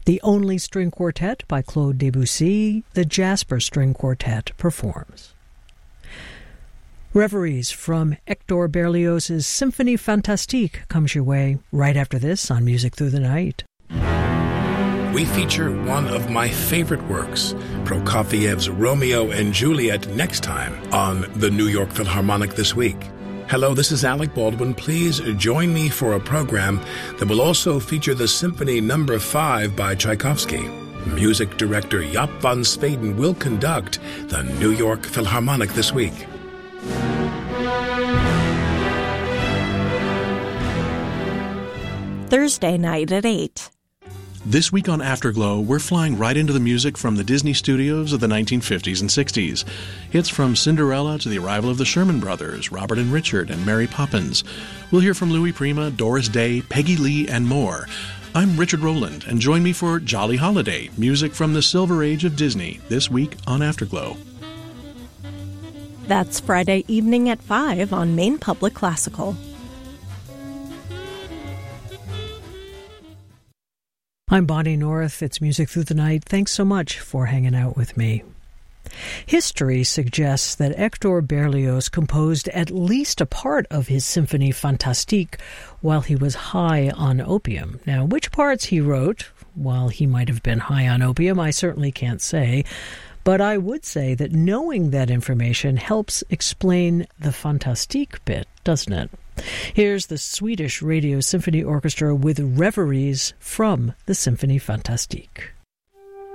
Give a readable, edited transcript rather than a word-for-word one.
The Only String Quartet by Claude Debussy, the Jasper String Quartet performs. Reveries from Hector Berlioz's Symphonie Fantastique comes your way right after this on Music Through the Night. We feature one of my favorite works, Prokofiev's Romeo and Juliet, next time on the New York Philharmonic This Week. Hello, this is Alec Baldwin. Please join me for a program that will also feature the Symphony No. 5 by Tchaikovsky. Music director Jaap van Zweden will conduct the New York Philharmonic This Week. Thursday night at 8. This week on Afterglow, we're flying right into the music from the Disney studios of the 1950s and 60s. Hits from Cinderella to the arrival of the Sherman Brothers, Robert and Richard, and Mary Poppins. We'll hear from Louis Prima, Doris Day, Peggy Lee, and more. I'm Richard Rowland, and join me for Jolly Holiday, music from the Silver Age of Disney, this week on Afterglow. That's Friday evening at 5 on Maine Public Classical. I'm Bonnie North. It's Music Through the Night. Thanks so much for hanging out with me. History suggests that Hector Berlioz composed at least a part of his Symphonie Fantastique while he was high on opium. Now, which parts he wrote while he might have been high on opium, I certainly can't say. But I would say that knowing that information helps explain the Fantastique bit, doesn't it? Here's the Swedish Radio Symphony Orchestra with Reveries from the Symphonie Fantastique.